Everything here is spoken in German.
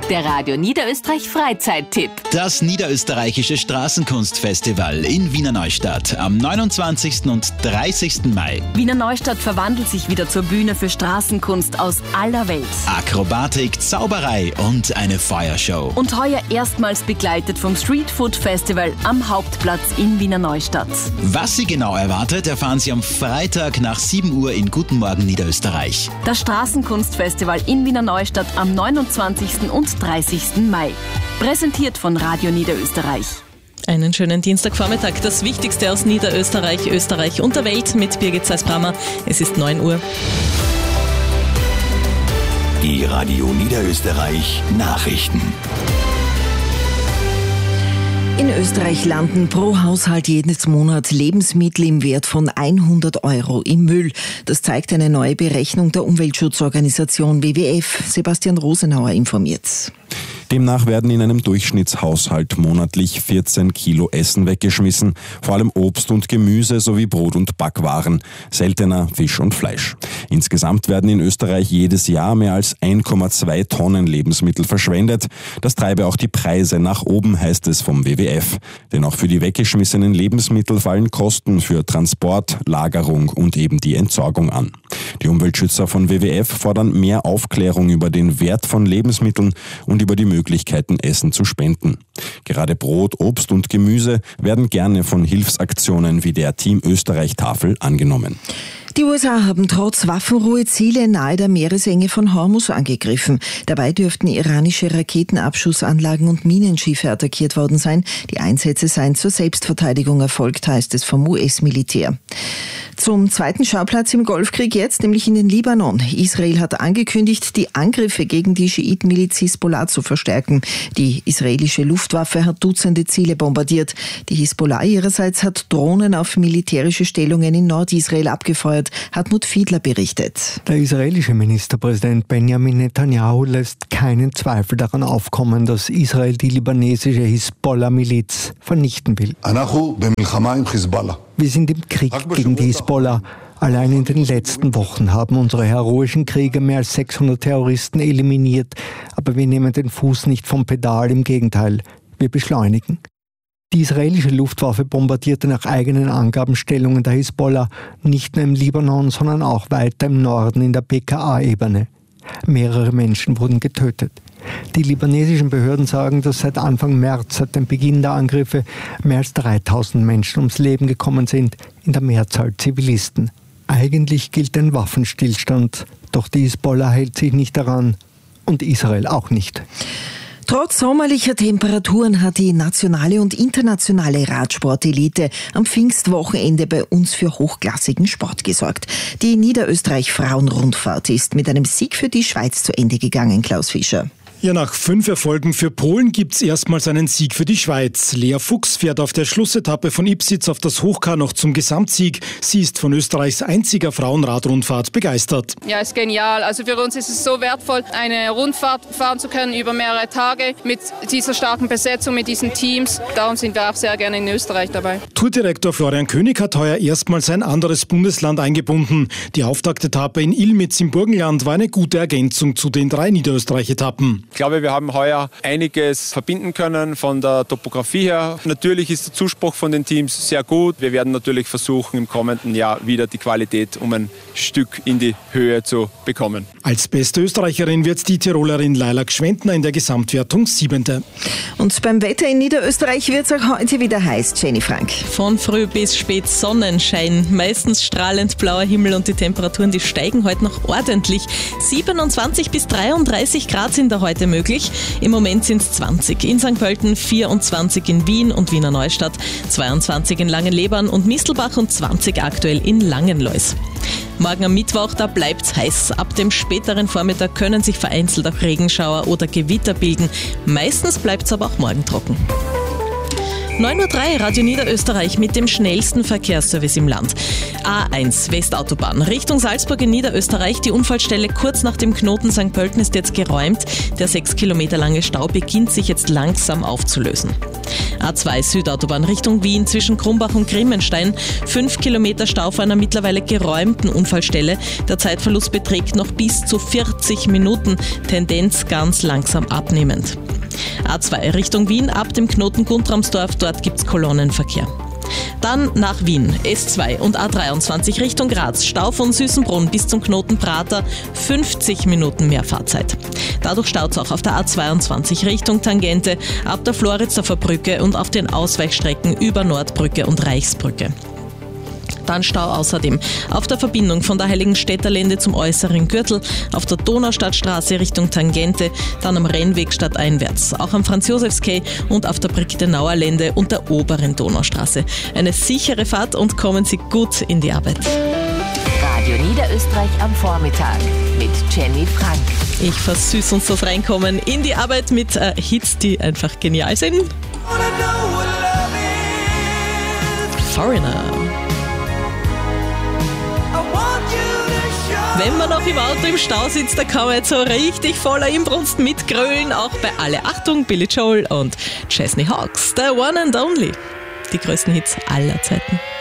Der Radio Niederösterreich Freizeittipp. Das Niederösterreichische Straßenkunstfestival in Wiener Neustadt am 29. und 30. Mai. Wiener Neustadt verwandelt sich wieder zur Bühne für Straßenkunst aus aller Welt. Akrobatik, Zauberei und eine Feuershow. Und heuer erstmals begleitet vom Street Food Festival am Hauptplatz in Wiener Neustadt. Was Sie genau erwartet, erfahren Sie am Freitag nach 7 Uhr in Guten Morgen Niederösterreich. Das Straßenkunstfestival in Wiener Neustadt am 29. und 30. Mai. Präsentiert von Radio Niederösterreich. Einen schönen Dienstagvormittag. Das Wichtigste aus Niederösterreich, Österreich und der Welt mit Birgit Zeis-Brammer. Es ist 9 Uhr. Die Radio Niederösterreich Nachrichten. In Österreich landen pro Haushalt jedes Monat Lebensmittel im Wert von 100 € im Müll. Das zeigt eine neue Berechnung der Umweltschutzorganisation WWF. Sebastian Rosenauer informiert. Demnach werden in einem Durchschnittshaushalt monatlich 14 Kilo Essen weggeschmissen, vor allem Obst und Gemüse sowie Brot- und Backwaren, seltener Fisch und Fleisch. Insgesamt werden in Österreich jedes Jahr mehr als 1,2 Tonnen Lebensmittel verschwendet. Das treibe auch die Preise nach oben, heißt es vom WWF. Denn auch für die weggeschmissenen Lebensmittel fallen Kosten für Transport, Lagerung und eben die Entsorgung an. Die Umweltschützer von WWF fordern mehr Aufklärung über den Wert von Lebensmitteln und über die Möglichkeiten, Essen zu spenden. Gerade Brot, Obst und Gemüse werden gerne von Hilfsaktionen wie der Team Österreich-Tafel angenommen. Die USA haben trotz Waffenruhe Ziele nahe der Meeresenge von Hormuz angegriffen. Dabei dürften iranische Raketenabschussanlagen und Minenschiffe attackiert worden sein. Die Einsätze seien zur Selbstverteidigung erfolgt, heißt es vom US-Militär. Zum zweiten Schauplatz im Golfkrieg jetzt, nämlich in den Libanon. Israel hat angekündigt, die Angriffe gegen die Schiitenmiliz Hisbollah zu verstärken. Die israelische Luftwaffe hat Dutzende Ziele bombardiert. Die Hisbollah ihrerseits hat Drohnen auf militärische Stellungen in Nordisrael abgefeuert. Hartmut Fiedler berichtet. Der israelische Ministerpräsident Benjamin Netanyahu lässt keinen Zweifel daran aufkommen, dass Israel die libanesische Hisbollah-Miliz vernichten will. Wir sind im Krieg gegen die Hisbollah. Allein in den letzten Wochen haben unsere heroischen Krieger mehr als 600 Terroristen eliminiert. Aber wir nehmen den Fuß nicht vom Pedal, im Gegenteil, wir beschleunigen. Die israelische Luftwaffe bombardierte nach eigenen Angaben Stellungen der Hisbollah, nicht nur im Libanon, sondern auch weiter im Norden in der PKA-Ebene. Mehrere Menschen wurden getötet. Die libanesischen Behörden sagen, dass seit Anfang März, seit dem Beginn der Angriffe, mehr als 3000 Menschen ums Leben gekommen sind, in der Mehrzahl Zivilisten. Eigentlich gilt ein Waffenstillstand, doch die Hisbollah hält sich nicht daran und Israel auch nicht. Trotz sommerlicher Temperaturen hat die nationale und internationale Radsportelite am Pfingstwochenende bei uns für hochklassigen Sport gesorgt. Die Niederösterreich-Frauenrundfahrt ist mit einem Sieg für die Schweiz zu Ende gegangen, Klaus Fischer. Ja, nach 5 Erfolgen für Polen gibt's erstmals einen Sieg für die Schweiz. Lea Fuchs fährt auf der Schlussetappe von Ipsitz auf das Hochkar noch zum Gesamtsieg. Sie ist von Österreichs einziger Frauenradrundfahrt begeistert. Ja, ist genial. Also für uns ist es so wertvoll, eine Rundfahrt fahren zu können über mehrere Tage mit dieser starken Besetzung, mit diesen Teams. Darum sind wir auch sehr gerne in Österreich dabei. Tourdirektor Florian König hat heuer erstmals ein anderes Bundesland eingebunden. Die Auftaktetappe in Ilmitz im Burgenland war eine gute Ergänzung zu den 3 Niederösterreich-Etappen. Ich glaube, wir haben heuer einiges verbinden können von der Topografie her. Natürlich ist der Zuspruch von den Teams sehr gut. Wir werden natürlich versuchen, im kommenden Jahr wieder die Qualität um ein Stück in die Höhe zu bekommen. Als beste Österreicherin wird die Tirolerin Laila Gschwendtner in der Gesamtwertung 7. Und beim Wetter in Niederösterreich wird es auch heute wieder heiß, Jenny Frank. Von früh bis spät Sonnenschein, meistens strahlend blauer Himmel und die Temperaturen, die steigen heute noch ordentlich. 27 bis 33 Grad sind da heute möglich. Im Moment sind es 20 in St. Pölten, 24 in Wien und Wiener Neustadt, 22 in Langenlebern und Mistelbach und 20 aktuell in Langenlois. Morgen am Mittwoch, da bleibt's heiß. Ab dem späteren Vormittag können sich vereinzelt auch Regenschauer oder Gewitter bilden. Meistens bleibt's aber auch morgen trocken. 9:03 Uhr, Radio Niederösterreich mit dem schnellsten Verkehrsservice im Land. A1 Westautobahn Richtung Salzburg in Niederösterreich. Die Unfallstelle kurz nach dem Knoten St. Pölten ist jetzt geräumt. Der 6 Kilometer lange Stau beginnt sich jetzt langsam aufzulösen. A2 Südautobahn Richtung Wien zwischen Krumbach und Grimmenstein. 5 Kilometer Stau vor einer mittlerweile geräumten Unfallstelle. Der Zeitverlust beträgt noch bis zu 40 Minuten. Tendenz ganz langsam abnehmend. A2 Richtung Wien ab dem Knoten Guntramsdorf. Dort gibt's Kolonnenverkehr. Dann nach Wien, S2 und A23 Richtung Graz, Stau von Süßenbrunn bis zum Knoten Prater, 50 Minuten mehr Fahrzeit. Dadurch staut es auch auf der A22 Richtung Tangente, ab der Floridsdorfer Brücke und auf den Ausweichstrecken über Nordbrücke und Reichsbrücke. Dann Stau außerdem auf der Verbindung von der Heiligenstädter Lände zum äußeren Gürtel, auf der Donaustadtstraße Richtung Tangente, dann am Rennweg stadteinwärts, auch am Franz-Josefs-Quai und auf der Brigittenauer Lände und der oberen Donaustraße. Eine sichere Fahrt und kommen Sie gut in die Arbeit. Radio Niederösterreich am Vormittag mit Jenny Frank. Ich versüß uns das Reinkommen in die Arbeit mit Hits, die einfach genial sind. Foreigner. Wenn man noch im Auto im Stau sitzt, da kann man jetzt so richtig voller Inbrunst mitgrölen, auch bei alle Achtung, Billy Joel und Chesney Hawkes, the one and only. Die größten Hits aller Zeiten.